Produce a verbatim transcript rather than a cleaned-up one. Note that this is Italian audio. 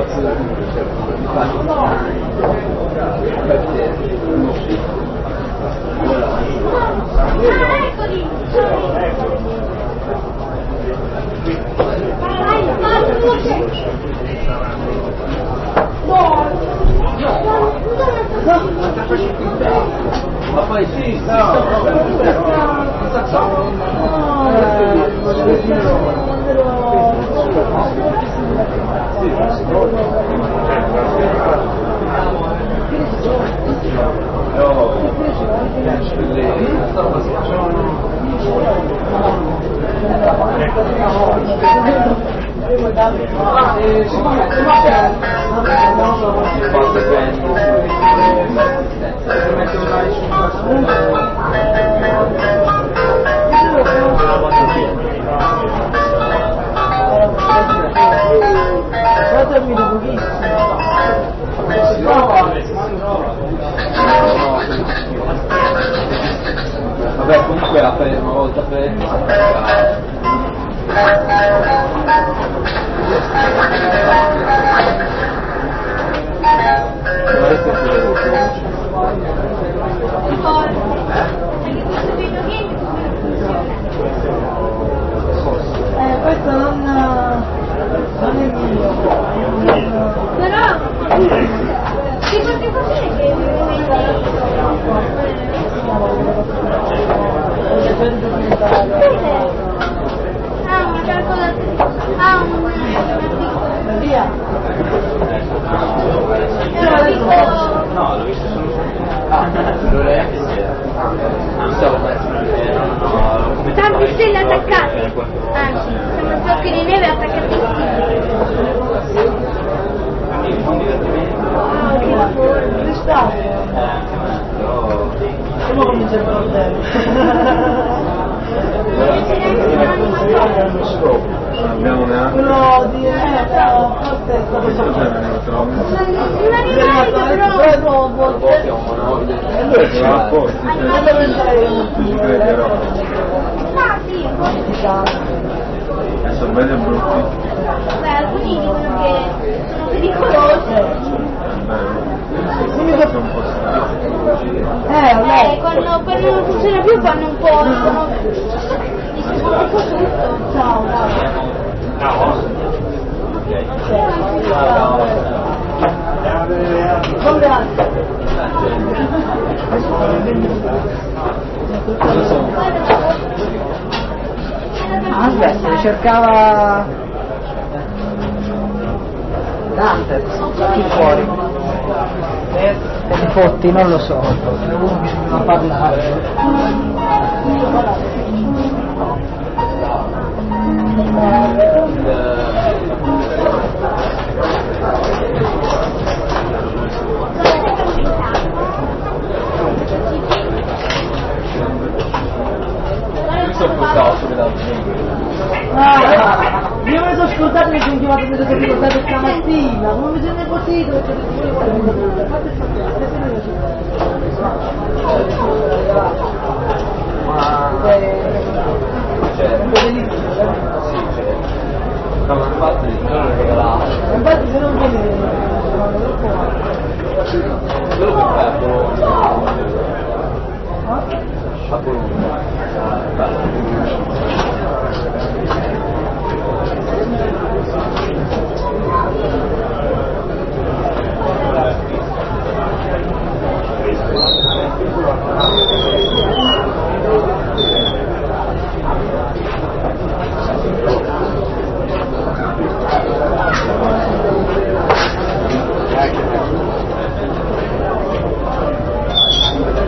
Ma poi sì, vabbè, comunque la fai una volta per eh, questo non, non è mio. Però che potete fare che ah, una calcolatrice, ah, una Via. era piccolo. no, l'ho visto solo ah, non è che sia non stavo mettendo Tante stelle attaccate, anzi, sono blocchi di neve attaccati. un divertimento Oh, che forma. Cristallo. Come comincia il bordello? Abbiamo neanche Quello di eh, però forse è stato trovo. Un animale però un robot. E allora ce l'ha a posto, ci crederò. ah sì, Sono belli e brutti. beh, alcuni dicono che sono pericolosi. Sono un po' strano. Eh, Eh, vabbè. quando, quando non funziona più fanno un po', dicono, dicono un po' tutto. Ciao, dai. Con grazie. Ah, aspetta, ricercava Dante, qui fuori. E li fotti, non lo so. Uno bisogna parlare. Ah, io me ne sono scordato che sono chiamato mi sono ricordato stamattina, come mi sono nepotito perché ho fatto il no, ma infatti non lo regalavo infatti se non viene quello che fai a Bologna a Bologna Ah,